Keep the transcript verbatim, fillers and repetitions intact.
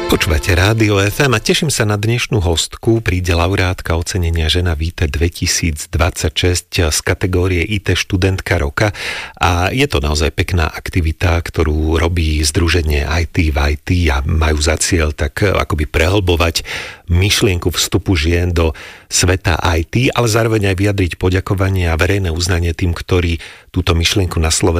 Počúvate Rádio ef em a teším sa na dnešnú hostku. Príde laureátka ocenenia Žena vé té dvetisícdvadsaťšesť z kategórie í té študentka roka a je to naozaj pekná aktivita, ktorú robí Združenie í té v í té a majú za cieľ tak akoby prehlbovať myšlienku vstupu žien do sveta í té, ale zároveň aj vyjadriť poďakovanie a verejné uznanie tým, ktorí túto myšlienku na Slovensku